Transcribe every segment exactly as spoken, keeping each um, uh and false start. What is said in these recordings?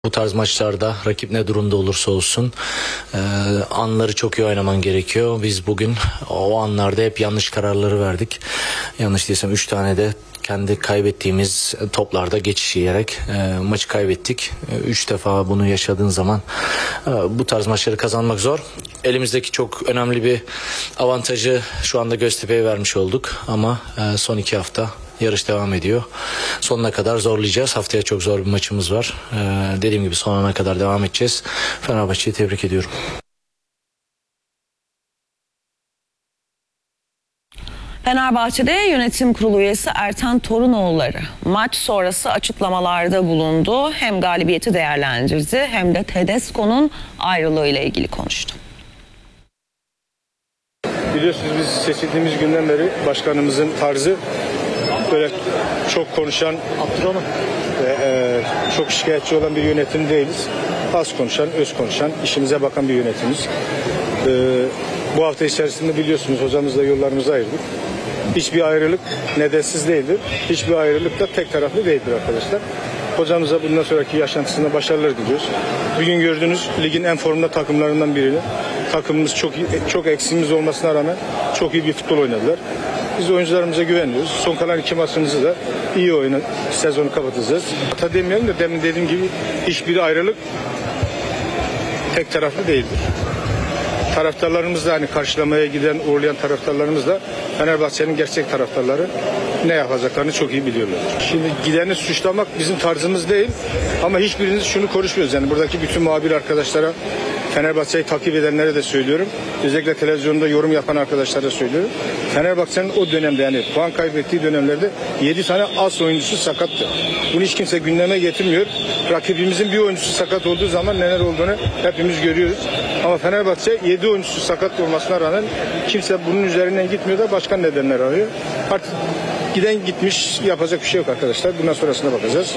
Bu tarz maçlarda rakip ne durumda olursa olsun e, anları çok iyi oynaman gerekiyor. Biz bugün o anlarda hep yanlış kararları verdik. Yanlış değilsem üç tane de kendi kaybettiğimiz toplarda geçiş yiyerek e, maçı kaybettik. üç defa bunu yaşadığın zaman e, bu tarz maçları kazanmak zor. Elimizdeki çok önemli bir avantajı şu anda Göztepe'ye vermiş olduk. Ama e, son iki hafta yarış devam ediyor. Sonuna kadar zorlayacağız. Haftaya çok zor bir maçımız var. Ee, dediğim gibi sonuna kadar devam edeceğiz. Fenerbahçe'yi tebrik ediyorum. Fenerbahçe'de yönetim kurulu üyesi Ertan Torunoğulları maç sonrası açıklamalarda bulundu. Hem galibiyeti değerlendirdi hem de Tedesco'nun ayrılığı ile ilgili konuştu. Biliyorsunuz biz seçildiğimiz günden beri başkanımızın tarzı böyle çok konuşan, ve, e, çok şikayetçi olan bir yönetim değiliz. Az konuşan, öz konuşan, işimize bakan bir yönetimiz. E, bu hafta içerisinde biliyorsunuz hocamızla yollarımızı ayırdık. Hiçbir ayrılık nedensiz değildir. Hiçbir ayrılık da tek taraflı değildir arkadaşlar. Hocamıza bundan sonraki yaşantısında başarılar diliyoruz. Bugün gördüğünüz ligin en formda takımlarından birini. Takımımız çok iyi, çok eksiğimiz olmasına rağmen çok iyi bir futbol oynadılar. Biz oyuncularımıza güveniyoruz. Son kalan iki maçımızı da iyi oynadık. Sezonu kapatacağız. Hata demeyelim de demin dediğim gibi hiçbir ayrılık tek taraflı değildir. Taraftarlarımız da hani karşılamaya giden, uğurlayan taraftarlarımız da Fenerbahçe'nin gerçek taraftarları ne yapacaklarını çok iyi biliyorlar. Şimdi gideni suçlamak bizim tarzımız değil ama hiçbiriniz şunu konuşmuyoruz. Yani buradaki bütün muhabir arkadaşlara, Fenerbahçe'yi takip edenlere de söylüyorum. Özellikle televizyonda yorum yapan arkadaşlara da söylüyorum. Fenerbahçe'nin o dönemde yani puan kaybettiği dönemlerde yedi tane as oyuncusu sakattı. Bunu hiç kimse gündeme getirmiyor. Rakibimizin bir oyuncusu sakat olduğu zaman neler olduğunu hepimiz görüyoruz. Ama Fenerbahçe yedi oyuncusu sakat olmasına rağmen kimse bunun üzerinden gitmiyor da başka nedenler arıyor. Artık giden gitmiş, yapacak bir şey yok arkadaşlar. Bundan sonrasına bakacağız.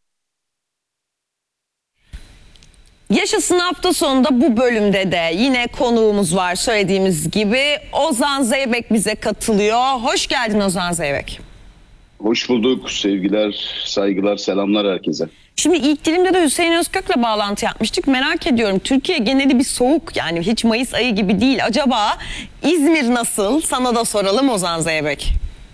Yaşasın hafta sonunda bu bölümde de yine konuğumuz var, söylediğimiz gibi Ozan Zeybek bize katılıyor. Hoş geldin Ozan Zeybek. Hoş bulduk. Sevgiler, saygılar, selamlar herkese. Şimdi ilk dilimde de Hüseyin Özkök'le bağlantı yapmıştık. Merak ediyorum, Türkiye geneli bir soğuk, yani hiç Mayıs ayı gibi değil. Acaba İzmir nasıl? Sana da soralım Ozan Zeybek.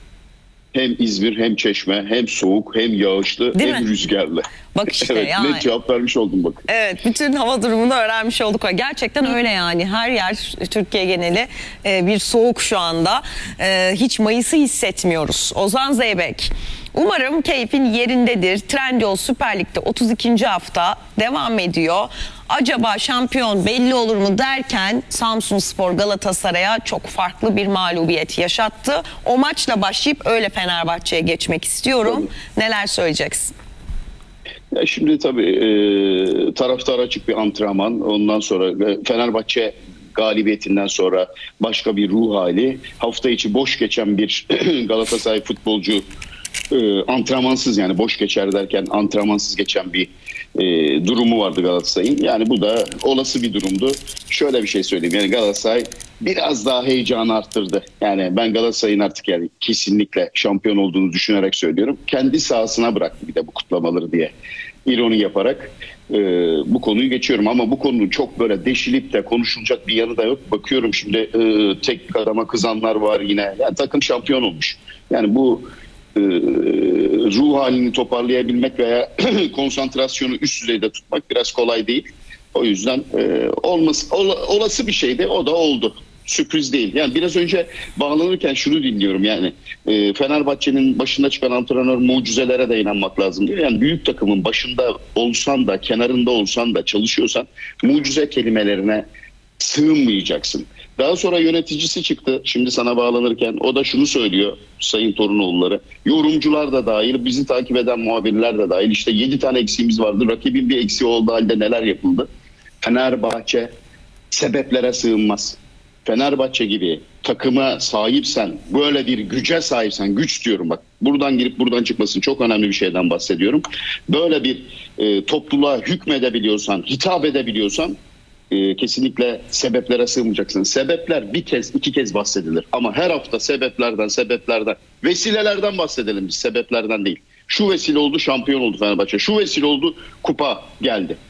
Hem İzmir, hem Çeşme, hem soğuk, hem yağışlı, Değil hem mi? rüzgarlı. Bak işte evet, yani. net cevap vermiş oldum bak. Evet, bütün hava durumunu öğrenmiş olduk. Gerçekten öyle yani. Her yer, Türkiye geneli bir soğuk şu anda. Hiç Mayıs'ı hissetmiyoruz. Ozan Zeybek, umarım keyfin yerindedir. Trendyol Süper Lig'de otuz ikinci hafta devam ediyor. Acaba şampiyon belli olur mu derken Samsunspor Galatasaray'a çok farklı bir mağlubiyet yaşattı. O maçla başlayıp öyle Fenerbahçe'ye geçmek istiyorum. Tabii. Neler söyleyeceksin? Ya şimdi tabii e, taraftar açık bir antrenman. Ondan sonra e, Fenerbahçe galibiyetinden sonra başka bir ruh hali. Hafta içi boş geçen bir Galatasaray futbolcu e, antrenmansız, yani boş geçer derken antrenmansız geçen bir e, durumu vardı Galatasaray'ın. Yani bu da olası bir durumdu. Şöyle bir şey söyleyeyim. Yani Galatasaray biraz daha heyecanı arttırdı. Yani ben Galatasaray'ın artık yani kesinlikle şampiyon olduğunu düşünerek söylüyorum. Kendi sahasına bıraktı bir de bu kutlamaları diye ironi yaparak e, bu konuyu geçiyorum. Ama bu konunun çok böyle deşilip de konuşulacak bir yanı da yok. Bakıyorum şimdi e, teknik adama kızanlar var yine. Yani takım şampiyon olmuş. Yani bu e, ruh halini toparlayabilmek veya konsantrasyonu üst düzeyde tutmak biraz kolay değil. O yüzden e, olması, ol, olası bir şeydi, o da oldu. Sürpriz değil. Yani biraz önce bağlanırken şunu dinliyorum, yani e, Fenerbahçe'nin başında çıkan antrenör mucizelere de inanmak lazım diyor. Yani büyük takımın başında olsan da, kenarında olsan da, çalışıyorsan mucize kelimelerine sığınmayacaksın. Daha sonra yöneticisi çıktı. Şimdi sana bağlanırken o da şunu söylüyor, Sayın Torunoğulları. Yorumcular da dahil, bizi takip eden muhabirler de dahil. İşte yedi tane eksiğimiz vardı. Rakibin bir eksiği olduğu halde neler yapıldı? Fenerbahçe sebeplere sığınmaz. Fenerbahçe gibi takıma sahipsen, böyle bir güce sahipsen, güç diyorum bak, buradan girip buradan çıkmasın, çok önemli bir şeyden bahsediyorum. Böyle bir e, topluluğa hükmedebiliyorsan, hitap edebiliyorsan e, kesinlikle sebeplere sığmayacaksın. Sebepler bir kez, iki kez bahsedilir ama her hafta sebeplerden, sebeplerden, vesilelerden bahsedelim biz, sebeplerden değil. Şu vesile oldu şampiyon oldu Fenerbahçe. Şu vesile oldu kupa geldi.